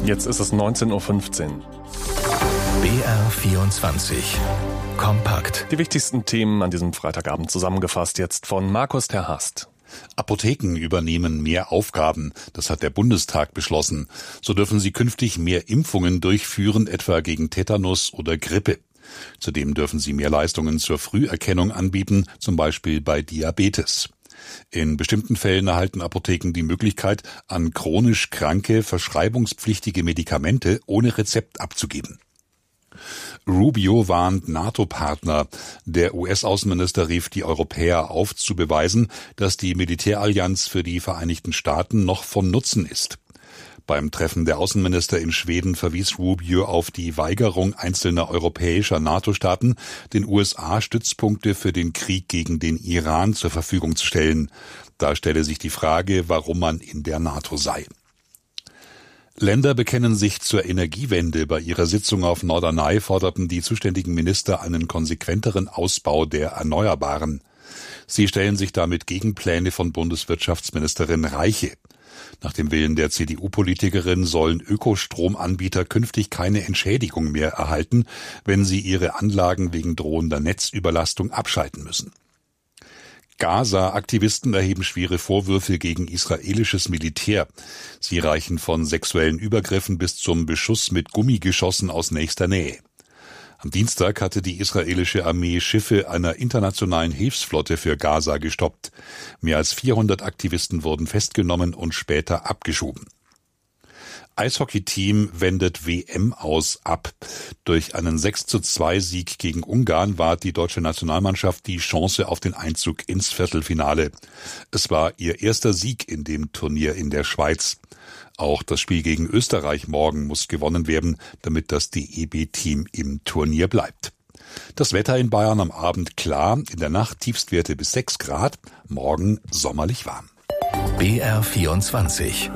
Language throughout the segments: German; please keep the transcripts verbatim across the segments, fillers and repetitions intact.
Jetzt ist es neunzehn Uhr fünfzehn. B R vierundzwanzig. Kompakt. Die wichtigsten Themen an diesem Freitagabend zusammengefasst jetzt von Markus Terhast. Apotheken übernehmen mehr Aufgaben. Das hat der Bundestag beschlossen. So dürfen sie künftig mehr Impfungen durchführen, etwa gegen Tetanus oder Grippe. Zudem dürfen sie mehr Leistungen zur Früherkennung anbieten, zum Beispiel bei Diabetes. In bestimmten Fällen erhalten Apotheken die Möglichkeit, an chronisch kranke, verschreibungspflichtige Medikamente ohne Rezept abzugeben. Rubio warnt NATO-Partner. Der U S-Außenminister rief die Europäer auf, zu beweisen, dass die Militärallianz für die Vereinigten Staaten noch von Nutzen ist. Beim Treffen der Außenminister in Schweden verwies Rubio auf die Weigerung einzelner europäischer NATO-Staaten, den U S A Stützpunkte für den Krieg gegen den Iran zur Verfügung zu stellen. Da stelle sich die Frage, warum man in der NATO sei. Länder bekennen sich zur Energiewende. Bei ihrer Sitzung auf Norderney forderten die zuständigen Minister einen konsequenteren Ausbau der Erneuerbaren. Sie stellen sich damit Gegenpläne von Bundeswirtschaftsministerin Reiche. Nach dem Willen der C D U-Politikerin sollen Ökostromanbieter künftig keine Entschädigung mehr erhalten, wenn sie ihre Anlagen wegen drohender Netzüberlastung abschalten müssen. Gaza-Aktivisten erheben schwere Vorwürfe gegen israelisches Militär. Sie reichen von sexuellen Übergriffen bis zum Beschuss mit Gummigeschossen aus nächster Nähe. Am Dienstag hatte die israelische Armee Schiffe einer internationalen Hilfsflotte für Gaza gestoppt. Mehr als vierhundert Aktivisten wurden festgenommen und später abgeschoben. Eishockey-Team wendet W M aus ab. Durch einen sechs zu zwei Sieg gegen Ungarn wahrt die deutsche Nationalmannschaft die Chance auf den Einzug ins Viertelfinale. Es war ihr erster Sieg in dem Turnier in der Schweiz. Auch das Spiel gegen Österreich morgen muss gewonnen werden, damit das D E B-Team im Turnier bleibt. Das Wetter in Bayern am Abend klar, in der Nacht Tiefstwerte bis sechs Grad, morgen sommerlich warm. B R vierundzwanzig.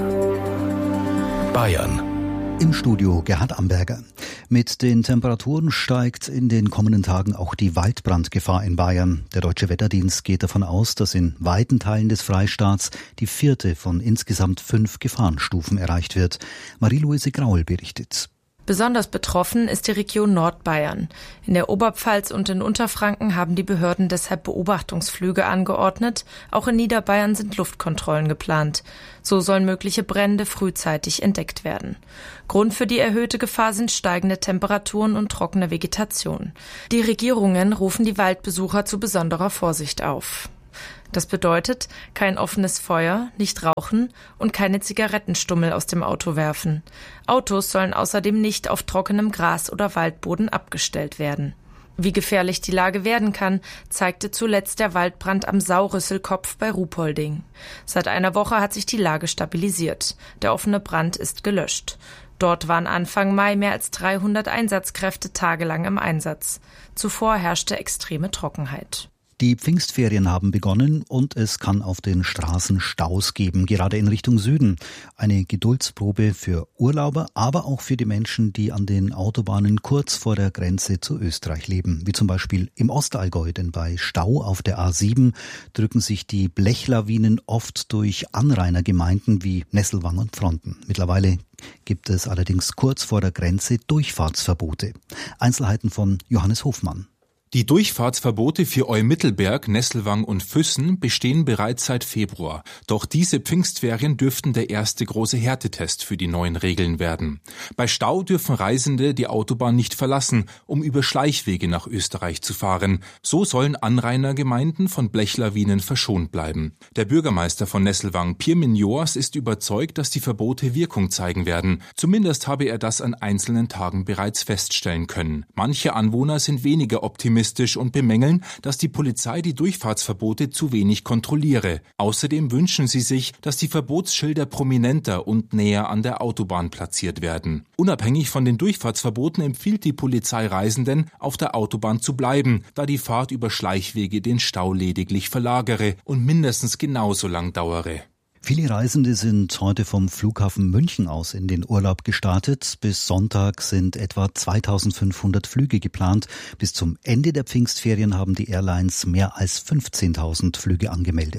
Bayern. Im Studio Gerhard Amberger. Mit den Temperaturen steigt in den kommenden Tagen auch die Waldbrandgefahr in Bayern. Der Deutsche Wetterdienst geht davon aus, dass in weiten Teilen des Freistaats die vierte von insgesamt fünf Gefahrenstufen erreicht wird. Marie-Louise Graul berichtet. Besonders betroffen ist die Region Nordbayern. In der Oberpfalz und in Unterfranken haben die Behörden deshalb Beobachtungsflüge angeordnet. Auch in Niederbayern sind Luftkontrollen geplant. So sollen mögliche Brände frühzeitig entdeckt werden. Grund für die erhöhte Gefahr sind steigende Temperaturen und trockene Vegetation. Die Regierungen rufen die Waldbesucher zu besonderer Vorsicht auf. Das bedeutet, kein offenes Feuer, nicht rauchen und keine Zigarettenstummel aus dem Auto werfen. Autos sollen außerdem nicht auf trockenem Gras oder Waldboden abgestellt werden. Wie gefährlich die Lage werden kann, zeigte zuletzt der Waldbrand am Saurüsselkopf bei Ruhpolding. Seit einer Woche hat sich die Lage stabilisiert. Der offene Brand ist gelöscht. Dort waren Anfang Mai mehr als dreihundert Einsatzkräfte tagelang im Einsatz. Zuvor herrschte extreme Trockenheit. Die Pfingstferien haben begonnen und es kann auf den Straßen Staus geben, gerade in Richtung Süden. Eine Geduldsprobe für Urlauber, aber auch für die Menschen, die an den Autobahnen kurz vor der Grenze zu Österreich leben, wie zum Beispiel im Ostallgäu, denn bei Stau auf der A sieben drücken sich die Blechlawinen oft durch Anrainergemeinden wie Nesselwang und Pfronten. Mittlerweile gibt es allerdings kurz vor der Grenze Durchfahrtsverbote. Einzelheiten von Johannes Hofmann. Die Durchfahrtsverbote für Eumittelberg, Nesselwang und Füssen bestehen bereits seit Februar. Doch diese Pfingstferien dürften der erste große Härtetest für die neuen Regeln werden. Bei Stau dürfen Reisende die Autobahn nicht verlassen, um über Schleichwege nach Österreich zu fahren. So sollen Anrainergemeinden von Blechlawinen verschont bleiben. Der Bürgermeister von Nesselwang, Pirmin Joas, ist überzeugt, dass die Verbote Wirkung zeigen werden. Zumindest habe er das an einzelnen Tagen bereits feststellen können. Manche Anwohner sind weniger optimistisch und bemängeln, dass die Polizei die Durchfahrtsverbote zu wenig kontrolliere. Außerdem wünschen sie sich, dass die Verbotsschilder prominenter und näher an der Autobahn platziert werden. Unabhängig von den Durchfahrtsverboten empfiehlt die Polizei Reisenden, auf der Autobahn zu bleiben, da die Fahrt über Schleichwege den Stau lediglich verlagere und mindestens genauso lang dauere. Viele Reisende sind heute vom Flughafen München aus in den Urlaub gestartet. Bis Sonntag sind etwa zweitausendfünfhundert Flüge geplant. Bis zum Ende der Pfingstferien haben die Airlines mehr als fünfzehntausend Flüge angemeldet.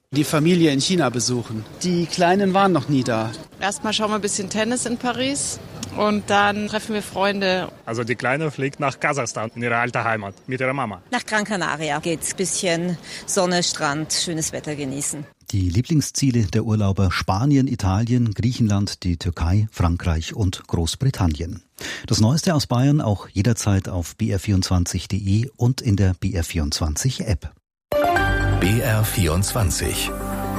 Die Familie in China besuchen. Die Kleinen waren noch nie da. Erstmal schauen wir ein bisschen Tennis in Paris und dann treffen wir Freunde. Also die Kleine fliegt nach Kasachstan, in ihre alte Heimat, mit ihrer Mama. Nach Gran Canaria geht's, bisschen Sonne, Strand, schönes Wetter genießen. Die Lieblingsziele der Urlauber: Spanien, Italien, Griechenland, die Türkei, Frankreich und Großbritannien. Das Neueste aus Bayern auch jederzeit auf b r vierundzwanzig punkt d e und in der B R vierundzwanzig App. B R vierundzwanzig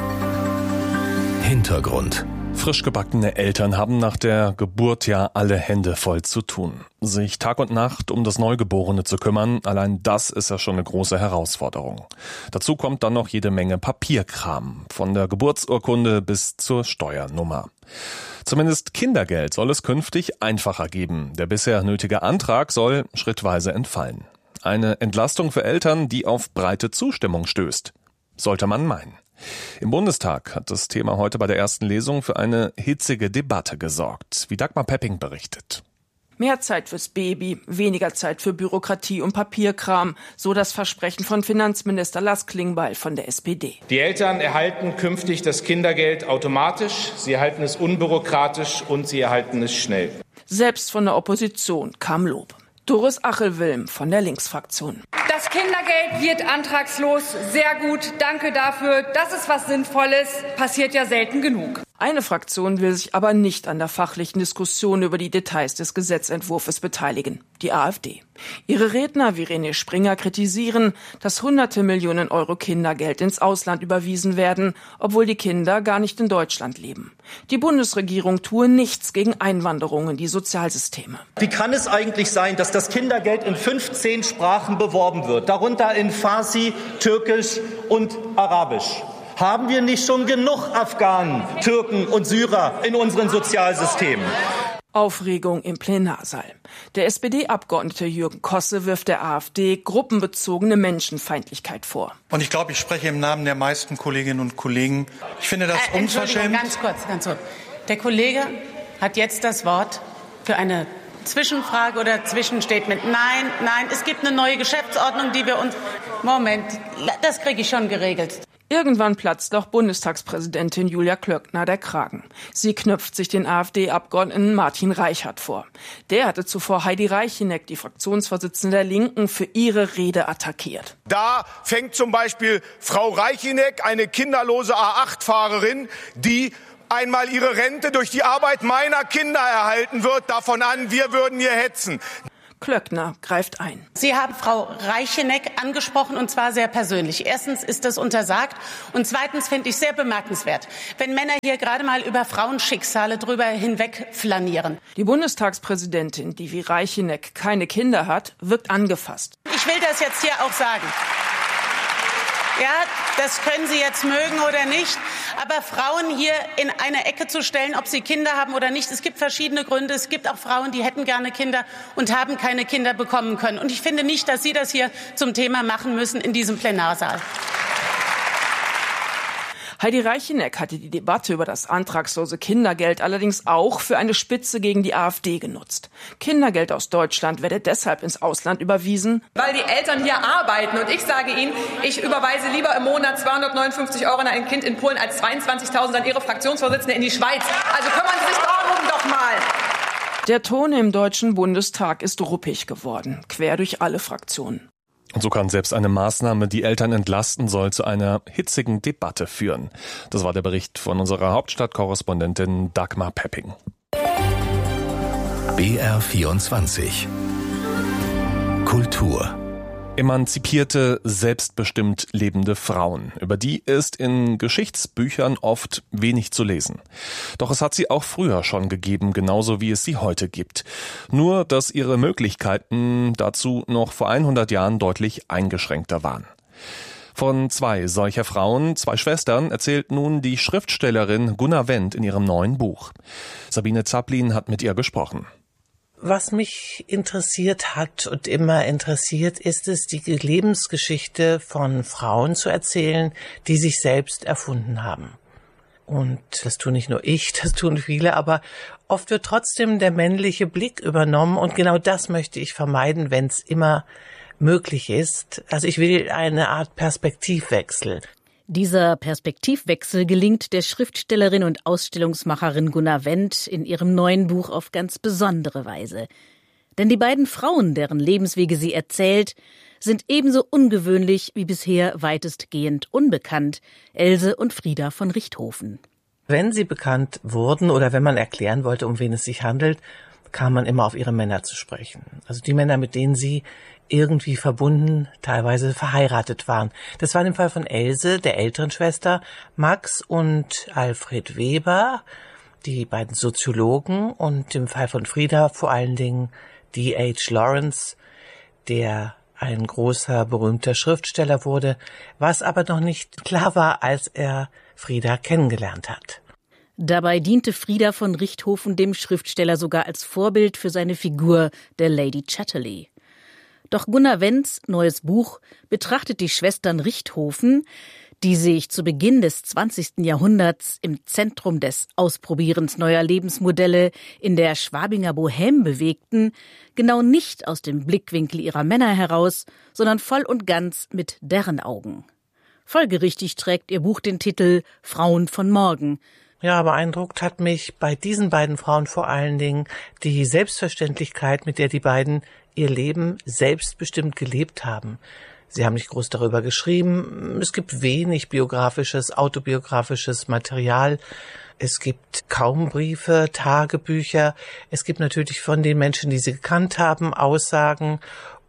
Hintergrund. Frisch gebackene Eltern haben nach der Geburt ja alle Hände voll zu tun. Sich Tag und Nacht um das Neugeborene zu kümmern, allein das ist ja schon eine große Herausforderung. Dazu kommt dann noch jede Menge Papierkram, von der Geburtsurkunde bis zur Steuernummer. Zumindest Kindergeld soll es künftig einfacher geben. Der bisher nötige Antrag soll schrittweise entfallen. Eine Entlastung für Eltern, die auf breite Zustimmung stößt. Sollte man meinen. Im Bundestag hat das Thema heute bei der ersten Lesung für eine hitzige Debatte gesorgt, wie Dagmar Pepping berichtet. Mehr Zeit fürs Baby, weniger Zeit für Bürokratie und Papierkram, so das Versprechen von Finanzminister Lars Klingbeil von der S P D. Die Eltern erhalten künftig das Kindergeld automatisch, sie erhalten es unbürokratisch und sie erhalten es schnell. Selbst von der Opposition kam Lob. Doris Achelwilm von der Linksfraktion. Das Kindergeld wird antragslos. Sehr gut. Danke dafür. Das ist was Sinnvolles. Passiert ja selten genug. Eine Fraktion will sich aber nicht an der fachlichen Diskussion über die Details des Gesetzentwurfs beteiligen, die AfD. Ihre Redner wie René Springer kritisieren, dass hunderte Millionen Euro Kindergeld ins Ausland überwiesen werden, obwohl die Kinder gar nicht in Deutschland leben. Die Bundesregierung tue nichts gegen Einwanderung in die Sozialsysteme. Wie kann es eigentlich sein, dass das Kindergeld in fünfzehn Sprachen beworben wird, darunter in Farsi, Türkisch und Arabisch? Haben wir nicht schon genug Afghanen, Türken und Syrer in unseren Sozialsystemen? Aufregung im Plenarsaal. Der S P D-Abgeordnete Jürgen Kosse wirft der AfD gruppenbezogene Menschenfeindlichkeit vor. Und ich glaube, ich spreche im Namen der meisten Kolleginnen und Kollegen. Ich finde das äh, unverschämt. Ganz kurz, ganz kurz. Der Kollege hat jetzt das Wort für eine Zwischenfrage oder Zwischenstatement. Nein, nein, es gibt eine neue Geschäftsordnung, die wir uns... Moment, das kriege ich schon geregelt. Irgendwann platzt auch Bundestagspräsidentin Julia Klöckner der Kragen. Sie knöpft sich den AfD-Abgeordneten Martin Reichert vor. Der hatte zuvor Heidi Reicheneck, die Fraktionsvorsitzende der Linken, für ihre Rede attackiert. Da fängt zum Beispiel Frau Reicheneck, eine kinderlose A acht Fahrerin, die einmal ihre Rente durch die Arbeit meiner Kinder erhalten wird, davon an, wir würden hier hetzen. Klöckner greift ein. Sie haben Frau Reicheneck angesprochen, und zwar sehr persönlich. Erstens ist das untersagt und zweitens finde ich sehr bemerkenswert, wenn Männer hier gerade mal über Frauenschicksale drüber hinweg flanieren. Die Bundestagspräsidentin, die wie Reicheneck keine Kinder hat, wirkt angefasst. Ich will das jetzt hier auch sagen. Ja, das können Sie jetzt mögen oder nicht. Aber Frauen hier in eine Ecke zu stellen, ob sie Kinder haben oder nicht, es gibt verschiedene Gründe. Es gibt auch Frauen, die hätten gerne Kinder und haben keine Kinder bekommen können. Und ich finde nicht, dass Sie das hier zum Thema machen müssen in diesem Plenarsaal. Heidi Reicheneck hatte die Debatte über das antragslose Kindergeld allerdings auch für eine Spitze gegen die AfD genutzt. Kindergeld aus Deutschland werde deshalb ins Ausland überwiesen, weil die Eltern hier arbeiten. Und ich sage Ihnen, ich überweise lieber im Monat zweihundertneunundfünfzig Euro an ein Kind in Polen als zweiundzwanzigtausend an Ihre Fraktionsvorsitzende in die Schweiz. Also kümmern Sie sich darum doch mal. Der Ton im Deutschen Bundestag ist ruppig geworden, quer durch alle Fraktionen. Und so kann selbst eine Maßnahme, die Eltern entlasten soll, zu einer hitzigen Debatte führen. Das war der Bericht von unserer Hauptstadtkorrespondentin Dagmar Pepping. B R vierundzwanzig Kultur. Emanzipierte, selbstbestimmt lebende Frauen. Über die ist in Geschichtsbüchern oft wenig zu lesen. Doch es hat sie auch früher schon gegeben, genauso wie es sie heute gibt. Nur, dass ihre Möglichkeiten dazu noch vor hundert Jahren deutlich eingeschränkter waren. Von zwei solcher Frauen, zwei Schwestern, erzählt nun die Schriftstellerin Gunnar Wendt in ihrem neuen Buch. Sabine Zaplin hat mit ihr gesprochen. Was mich interessiert hat und immer interessiert, ist es, die Lebensgeschichte von Frauen zu erzählen, die sich selbst erfunden haben. Und das tue nicht nur ich, das tun viele, aber oft wird trotzdem der männliche Blick übernommen und genau das möchte ich vermeiden, wenn es immer möglich ist. Also ich will eine Art Perspektivwechsel. Dieser Perspektivwechsel gelingt der Schriftstellerin und Ausstellungsmacherin Gunnar Wendt in ihrem neuen Buch auf ganz besondere Weise. Denn die beiden Frauen, deren Lebenswege sie erzählt, sind ebenso ungewöhnlich wie bisher weitestgehend unbekannt, Else und Frieda von Richthofen. Wenn sie bekannt wurden oder wenn man erklären wollte, um wen es sich handelt, kam man immer auf ihre Männer zu sprechen. Also die Männer, mit denen sie irgendwie verbunden, teilweise verheiratet waren. Das war im Fall von Else, der älteren Schwester, Max und Alfred Weber, die beiden Soziologen, und im Fall von Frieda vor allen Dingen D H Lawrence, der ein großer, berühmter Schriftsteller wurde, was aber noch nicht klar war, als er Frieda kennengelernt hat. Dabei diente Frieda von Richthofen dem Schriftsteller sogar als Vorbild für seine Figur der Lady Chatterley. Doch Gunnar Wendts neues Buch betrachtet die Schwestern Richthofen, die sich zu Beginn des zwanzigsten Jahrhunderts im Zentrum des Ausprobierens neuer Lebensmodelle in der Schwabinger Bohème bewegten, genau nicht aus dem Blickwinkel ihrer Männer heraus, sondern voll und ganz mit deren Augen. Folgerichtig trägt ihr Buch den Titel »Frauen von morgen«. Ja, beeindruckt hat mich bei diesen beiden Frauen vor allen Dingen die Selbstverständlichkeit, mit der die beiden ihr Leben selbstbestimmt gelebt haben. Sie haben nicht groß darüber geschrieben. Es gibt wenig biografisches, autobiografisches Material. Es gibt kaum Briefe, Tagebücher. Es gibt natürlich von den Menschen, die sie gekannt haben, Aussagen.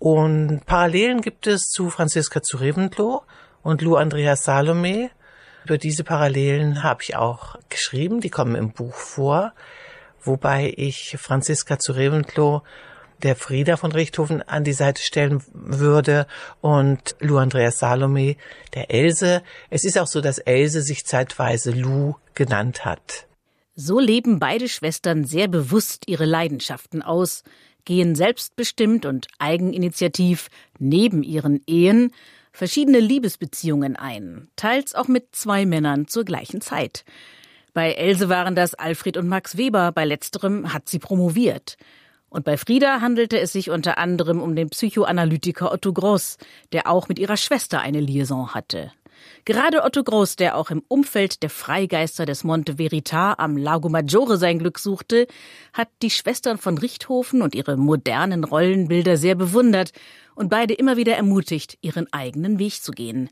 Und Parallelen gibt es zu Franziska zu Reventlow und Lou Andreas Salome. Über diese Parallelen habe ich auch geschrieben, die kommen im Buch vor, wobei ich Franziska zu Reventlow der Frieda von Richthofen an die Seite stellen würde und Lou Andreas Salome der Else. Es ist auch so, dass Else sich zeitweise Lou genannt hat. So leben beide Schwestern sehr bewusst ihre Leidenschaften aus, gehen selbstbestimmt und eigeninitiativ neben ihren Ehen verschiedene Liebesbeziehungen ein, teils auch mit zwei Männern zur gleichen Zeit. Bei Else waren das Alfred und Max Weber, bei letzterem hat sie promoviert. Und bei Frieda handelte es sich unter anderem um den Psychoanalytiker Otto Gross, der auch mit ihrer Schwester eine Liaison hatte. Gerade Otto Gross, der auch im Umfeld der Freigeister des Monte Verità am Lago Maggiore sein Glück suchte, hat die Schwestern von Richthofen und ihre modernen Rollenbilder sehr bewundert und beide immer wieder ermutigt, ihren eigenen Weg zu gehen.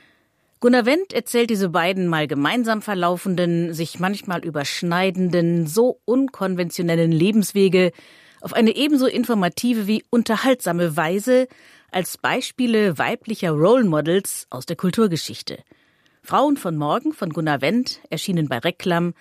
Gunnar Wendt erzählt diese beiden mal gemeinsam verlaufenden, sich manchmal überschneidenden, so unkonventionellen Lebenswege auf eine ebenso informative wie unterhaltsame Weise als Beispiele weiblicher Role Models aus der Kulturgeschichte. Frauen von morgen von Gunnar Wendt erschienen bei Reklam